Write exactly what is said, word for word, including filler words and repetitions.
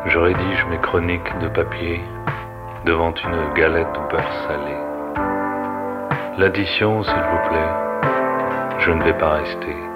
Je rédige mes chroniques de papier devant une galette au beurre salé. L'addition, s'il vous plaît, je ne vais pas rester.